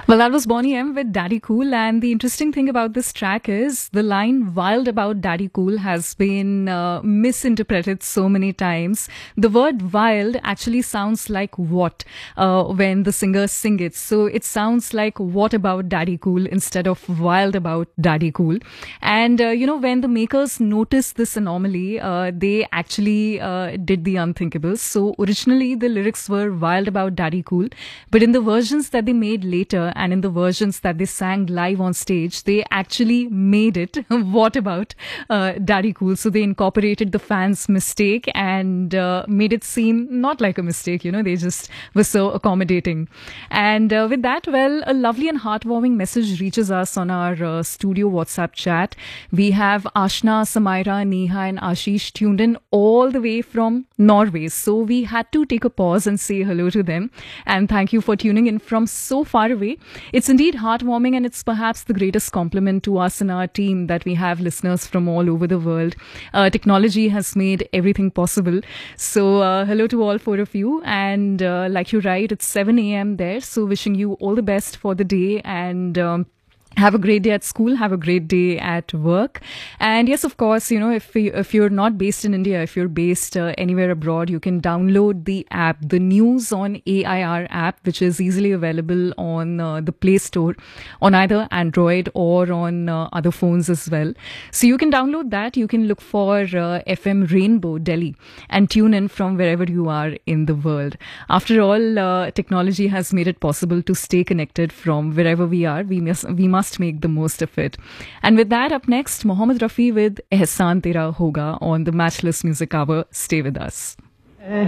Well, that was Bonnie M with Daddy Cool. And the interesting thing about this track is the line wild about Daddy Cool has been misinterpreted so many times. The word wild actually sounds like what when the singers sing it. So it sounds like what about Daddy Cool instead of wild about Daddy Cool. And, when the makers noticed this anomaly, they actually did the unthinkable. So originally the lyrics were wild about Daddy Cool, but in the versions that they made later and in the versions that they sang live on stage, they actually made it what about Daddy Cool. So they incorporated the fans' mistake and made it seem not like a mistake. They just were so accommodating. And with that, well, a lovely and heartwarming message reaches us on our studio WhatsApp chat. We have Ashna, Samaira, Neha, and Ashish tuned in all the way from Norway. So we had to take a pause and say hello to them. And thank you for tuning in from so far away. It's indeed heartwarming, and it's perhaps the greatest compliment to us and our team that we have listeners from all over the world. Technology has made everything possible. So hello to all four of you. And like you're right, it's 7 a.m. there. So wishing you all the best for the day, and have a great day at school, have a great day at work. And yes, of course, if you're not based in India, if you're based anywhere abroad, you can download the app, the News on AIR app, which is easily available on the Play Store on either Android or on other phones as well. So you can download that. You can look for FM Rainbow Delhi and tune in from wherever you are in the world. After all, technology has made it possible to stay connected from wherever we are. We must make the most of it. And with that, up next, Mohammed Rafi with Ehsan Tera Hoga on the Matchless Music Hour. Stay with us.